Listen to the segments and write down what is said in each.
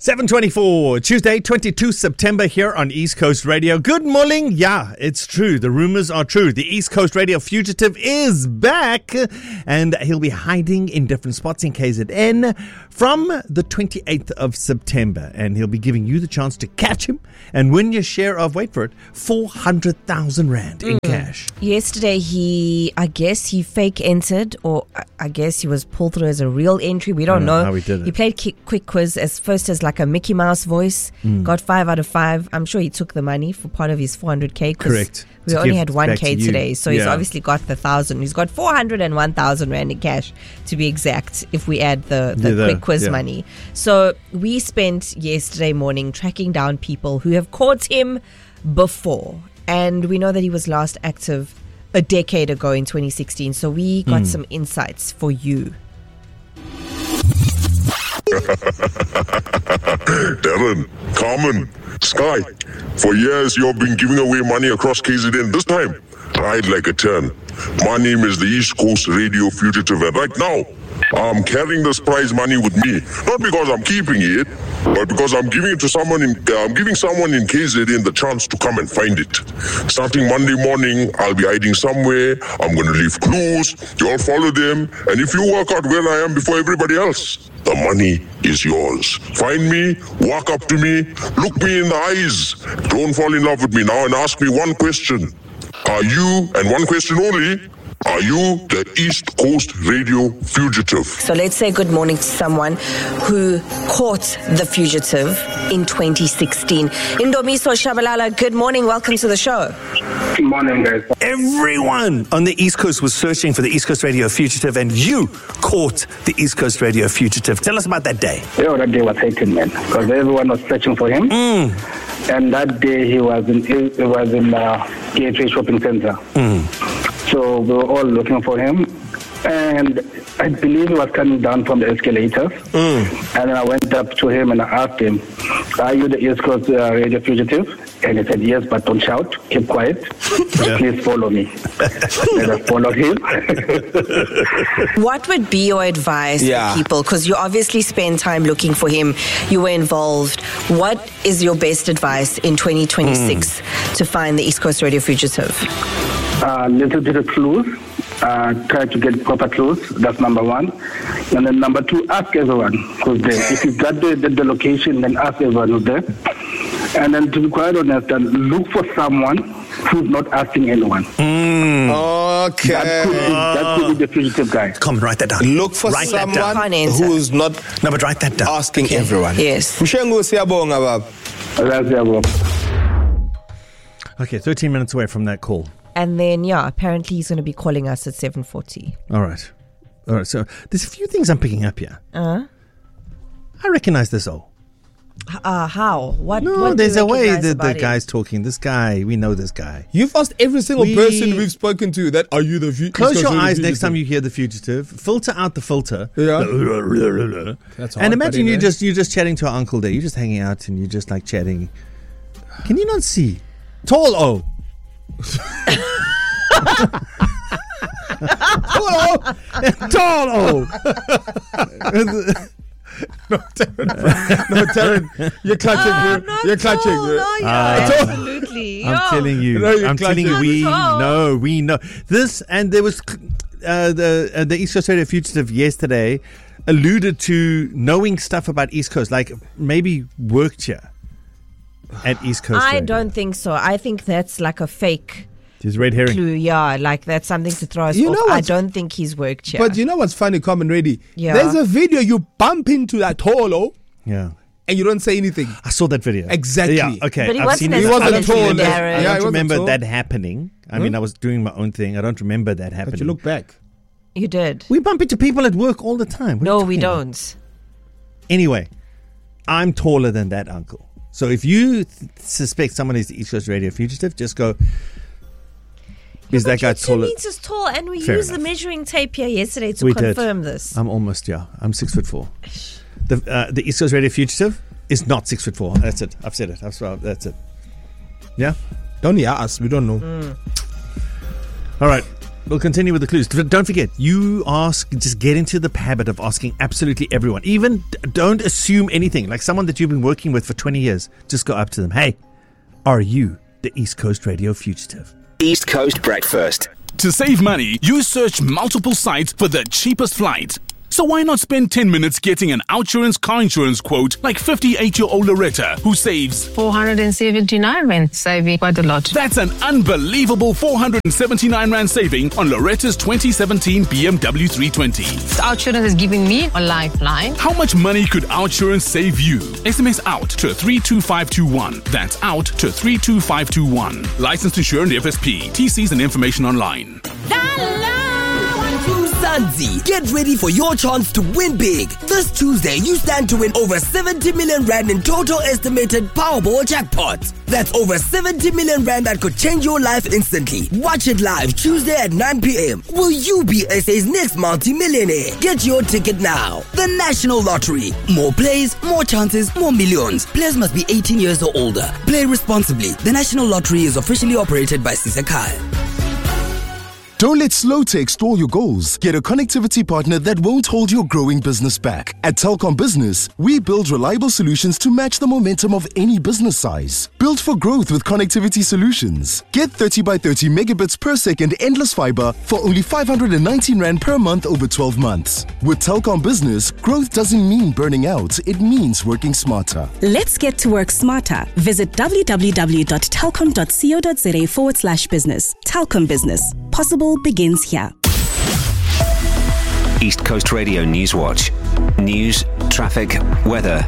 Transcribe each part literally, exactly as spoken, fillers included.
seven twenty-four, Tuesday, twenty-second September here on East Coast Radio. Good morning. Yeah, it's true. The rumors are true. The East Coast Radio fugitive is back and he'll be hiding in different spots in K Z N from the twenty-eighth of September. And he'll be giving you the chance to catch him and win your share of, wait for it, four hundred thousand rand in mm. cash. Yesterday, he, I guess he fake entered, or I guess he was pulled through as a real entry. We don't, don't know. know how he did it. He played quick quiz as first as like a Mickey Mouse voice, mm. got five out of five. I'm sure he took the money for part of his four hundred K. Correct. We to only had one K to today, so yeah. he's obviously got the thousand. He's got four hundred one thousand rand in cash, to be exact, if we add the, the, the quick quiz yeah. money. So we spent yesterday morning tracking down people who have caught him before. And we know that he was last active a decade ago in twenty sixteen. So we got mm. some insights for you. Darren, Carmen, Sky, for years you have been giving away money across K Z N. This time, ride like a turn. My name is the East Coast Radio Fugitive, and right now, I'm carrying this prize money with me. Not because I'm keeping it, but because I'm giving it to someone in, uh, I'm giving someone in K Z N the chance to come and find it. Starting Monday morning, I'll be hiding somewhere. I'm going to leave clues. You all follow them, and if you work out where I am before everybody else, the money is yours. Find me, walk up to me, look me in the eyes. Don't fall in love with me now and ask me one question. Are you, and one question only, are you the East Coast Radio Fugitive? So let's say good morning to someone who caught the fugitive in twenty sixteen. Indomiso Shabalala, good morning. Welcome to the show. Good morning, guys. Everyone on the East Coast was searching for the East Coast Radio Fugitive, and you caught the East Coast Radio Fugitive. Tell us about that day. Yeah, that day was hectic, man, because everyone was searching for him. Mm. And that day he was in he was in uh, Gateway Shopping Center. Mm. So we were all looking for him, and I believe he was coming down from the escalators. Mm. And then I went up to him and I asked him, "Are you the East Coast uh, Radio Fugitive?" And he said, "Yes, but don't shout. Keep quiet. Yeah. Please follow me." And I followed him. What would be your advice yeah. to people? Because you obviously spend time looking for him. You were involved. What is your best advice in twenty twenty-six mm. to find the East Coast Radio Fugitive? A uh, little bit of clues. Uh, try to get proper clues. That's number one. And then number two, ask everyone who's there. If you got the, the, the location, then ask everyone who's there. And then to be quite honest, then look for someone who's not asking anyone. Mm. Okay. That could, be, that could be the fugitive guy. Come, write that down. Look for write someone who's not no, but write that down. asking okay. everyone. Yes. Okay, thirteen minutes away from that call. And then, yeah, apparently he's going to be calling us at seven forty. All right. All right, so there's a few things I'm picking up here. Uh-huh. I recognize this O. Uh, how? What? No, what there's a way that the it? guy's talking. This guy, we know this guy. You've asked every single we, person we've spoken to that, are you the fugitive? Close your eyes next time you hear the fugitive. Filter out the filter. Yeah. That's hard, and imagine buddy, you man. just you're just chatting to our uncle there. You're just hanging out and you're just like chatting. Can you not see? Tall O. Tall O. Tall O. No, Darren, no, Darren, you're clutching, oh, bro. You're clutching, bro. No, yeah, Uh, absolutely. I'm Yo. telling you. No, you're I'm telling you. clutching. We Tall. know. We know this. And there was uh, the uh, the East Coast Radio Fugitive yesterday alluded to knowing stuff about East Coast, like maybe worked here at East Coast. I Radio. don't think so. I think that's like a fake Just red herring. clue. Yeah, like that's something to throw us You off. know I what's- don't think he's worked here. But you know what's funny, Common Ready? Yeah. There's a video you bump into that tolo Yeah. and you don't say anything. I saw that video. Exactly. Yeah, okay. But he I've wasn't seen as it. He wasn't tall as tall, you, yeah. Darren. I Yeah, he don't wasn't remember tall. that happening. I mean, I was doing my own thing. I don't remember that happening. But you look back. You did. We bump into people at work all the time. What are No, you we talking about? don't. Anyway, I'm taller than that uncle. So if you th- suspect someone is the East Coast Radio Fugitive, just go, is that guy Two taller? meters tall, and we Fair used the enough. measuring tape here yesterday to We did. confirm this. I'm almost, yeah. I'm six foot four. The uh, the East Coast Radio Fugitive is not six foot four. That's it. I've said it. I've swear. That's it. Yeah? Don't hear us. We don't know. Mm. All right. We'll continue with the clues. Don't forget, you ask, just get into the habit of asking absolutely everyone. Even don't assume anything. Like someone that you've been working with for twenty years, just go up to them. Hey, are you the East Coast Radio fugitive? East Coast Breakfast. To save money, you search multiple sites for the cheapest flight. So why not spend ten minutes getting an Outsurance car insurance quote like fifty-eight-year-old Loretta, who saves four hundred seventy-nine rand, saving quite a lot. That's an unbelievable four hundred seventy-nine rand saving on Loretta's twenty seventeen B M W three twenty. Outsurance is giving me a lifeline. How much money could Outsurance save you? S M S out to three two five two one. That's out to three two five two one. Licensed insured F S P. T Cs and information online. Mzansi, get ready for your chance to win big. This Tuesday, you stand to win over seventy million rand in total estimated Powerball jackpot. That's over seventy million rand that could change your life instantly. Watch it live Tuesday at nine p.m. Will you be S A's next multi-millionaire? Get your ticket now. The National Lottery. More plays, more chances, more millions. Players must be eighteen years or older. Play responsibly. The National Lottery is officially operated by Sisakai. Don't let SlowTech stall your goals. Get a connectivity partner that won't hold your growing business back. At Telkom Business, we build reliable solutions to match the momentum of any business size. Built for growth with connectivity solutions. Get thirty by thirty megabits per second endless fiber for only five hundred nineteen rand per month over twelve months. With Telkom Business, growth doesn't mean burning out. It means working smarter. Let's get to work smarter. Visit www.telkom.co.za forward slash business. Telkom Business. Possible begins here. East Coast Radio News Watch. News, traffic, weather.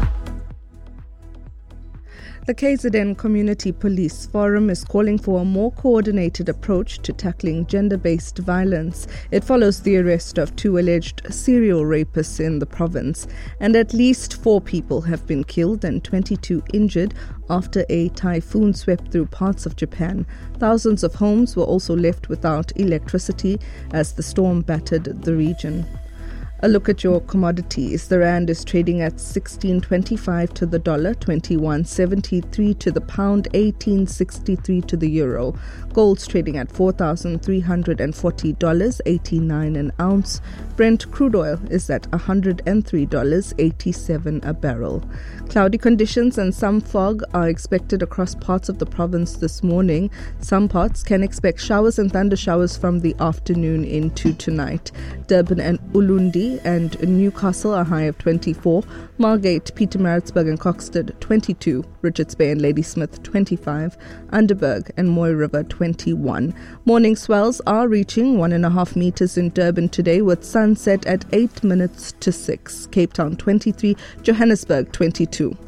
The K Z N Community Police Forum is calling for a more coordinated approach to tackling gender-based violence. It follows the arrest of two alleged serial rapists in the province, and at least four people have been killed and twenty-two injured after a typhoon swept through parts of Japan. Thousands of homes were also left without electricity as the storm battered the region. A look at your commodities. The rand is trading at sixteen twenty-five to the dollar, twenty-one seventy-three to the pound, eighteen sixty-three to the euro. Gold's trading at four thousand three hundred forty dollars, eighty-nine an ounce. Brent crude oil is at one hundred three dollars, eighty-seven a barrel. Cloudy conditions and some fog are expected across parts of the province this morning. Some parts can expect showers and thunder showers from the afternoon into tonight. Durban and Ulundi and Newcastle are high of twenty-four, Margate, Pietermaritzburg and Kokstad twenty-two, Richards Bay and Ladysmith twenty-five, Underberg and Moy River twenty-one. Morning swells are reaching one and a half meters in Durban today with sunset at eight minutes to six. Cape Town twenty-three, Johannesburg twenty-two.